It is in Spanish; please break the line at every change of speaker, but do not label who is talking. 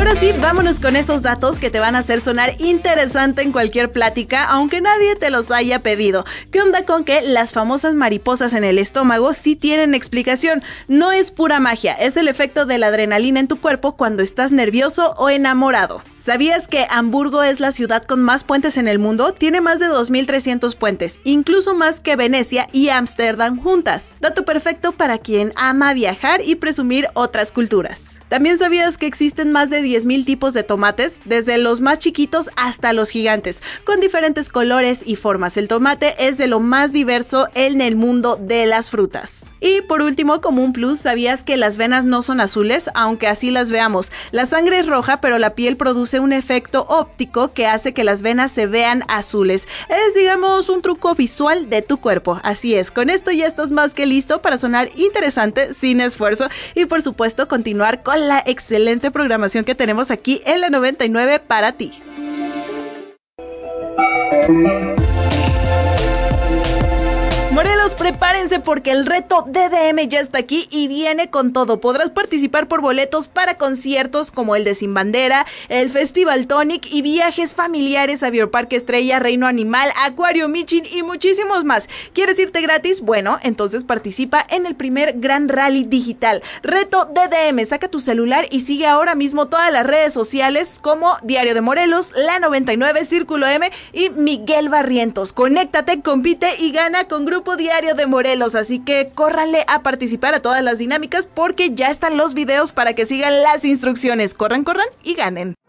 ahora sí, vámonos con esos datos que te van a hacer sonar interesante en cualquier plática, aunque nadie te los haya pedido. ¿Qué onda con que las famosas mariposas en el estómago sí tienen explicación? No es pura magia, es el efecto de la adrenalina en tu cuerpo cuando estás nervioso o enamorado. ¿Sabías que Hamburgo es la ciudad con más puentes en el mundo? Tiene más de 2.300 puentes, incluso más que Venecia y Ámsterdam juntas. Dato perfecto para quien ama viajar y presumir otras culturas. ¿También sabías que existen más de 10.000 tipos de tomates, desde los más chiquitos hasta los gigantes, con diferentes colores y formas? El tomate es de lo más diverso en el mundo de las frutas. Y por último, como un plus, ¿sabías que las venas no son azules, aunque así las veamos? La sangre es roja, pero la piel produce un efecto óptico que hace que las venas se vean azules. Es, digamos, un truco visual de tu cuerpo. Así es, con esto ya estás más que listo para sonar interesante sin esfuerzo y por supuesto continuar con la excelente programación que tenemos aquí en la 99 para ti. Morelos, prepárense porque el reto DDM ya está aquí y viene con todo. Podrás participar por boletos para conciertos como el de Sin Bandera, el Festival Tonic y viajes familiares a Bioparque Estrella, Reino Animal, Acuario Michin y muchísimos más. ¿Quieres irte gratis? Bueno, entonces participa en el primer gran rally digital. Reto DDM, saca tu celular y sigue ahora mismo todas las redes sociales como Diario de Morelos, La 99, Círculo M y Miguel Barrientos. Conéctate, compite y gana con Grupo Diario de Morelos, así que córranle a participar a todas las dinámicas porque ya están los videos para que sigan las instrucciones. Corran y ganen.